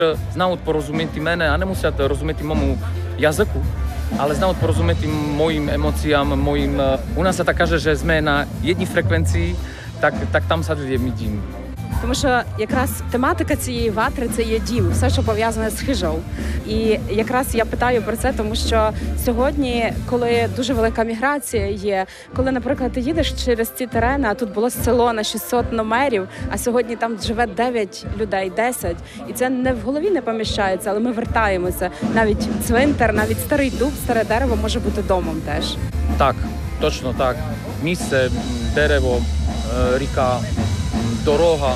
Знають порозуміти мене, а не мусять розуміти моєму язику, але знають порозуміти моїм емоціям, моїм... У нас так каже, що ми на одній фреквенції, так там садить мій дім. Тому що якраз тематика цієї ватри – це є дім, все, що пов'язане з хижою. І якраз я питаю про це, тому що сьогодні, коли дуже велика міграція є, коли, наприклад, ти їдеш через ці терени, а тут було село на 600 номерів, а сьогодні там живе 9 людей, 10, і це не в голові не поміщається, але ми вертаємося. Навіть цвинтар, навіть старий дуб, старе дерево може бути домом теж. Так, точно так. Місце, дерево, ріка, дорога.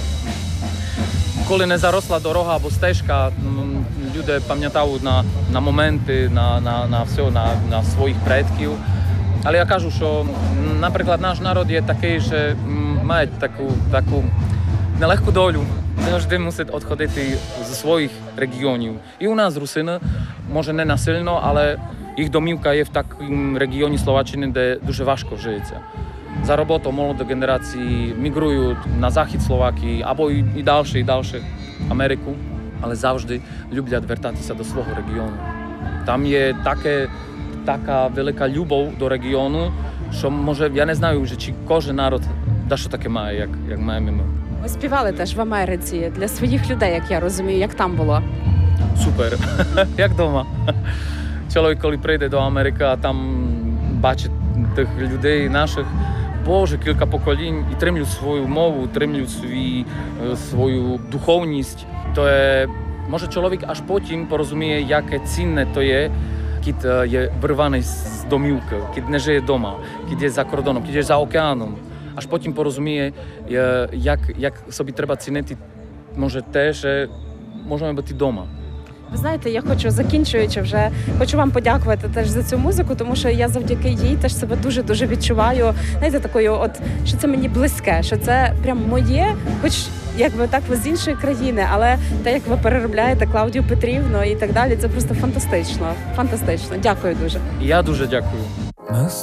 Коли не заросла дорога або стежка, люди пам'ятають на моменти, на все, на своїх предків. Але я кажу, що, наприклад, наш народ є такий, що має таку нелегку долю. Завжди мусить відходити зі своїх регіонів. І у нас русини, може не насильно, але їх домівка є в такому регіоні Словаччини, де дуже важко живеться. За роботу молоді генерації мігрують на захід Словакії або і далі, Америку, але завжди люблять вертатися до свого регіону. Там є така велика любов до регіону, що може, я не знаю, чи кожен народ дещо таке має, як маємо ми. Ви співали теж в Америці для своїх людей, як я розумію, як там було? Супер, як вдома. Чоловік, коли прийде до Америки, а там бачить тих людей наших, Боже, кілька поколінь і тримлють свою мову, тримлють свою духовність. То є, може чоловік аж потім порозуміє, яке цінне то є, коли є вирваний з домівки, коли не живе вдома, коли є за кордоном, коли є за океаном. Аж потім порозуміє, як собі треба цінити, може те, що можемо бути вдома. Ви знаєте, я закінчуючи вже, хочу вам подякувати теж за цю музику, тому що я завдяки їй теж себе дуже-дуже відчуваю, знаєте, такою, що це мені близьке, що це прям моє, хоч якби так ви з іншої країни, але те, як ви переробляєте Клавдію Петрівну і так далі, це просто фантастично. Фантастично. Дякую дуже. Я дуже дякую.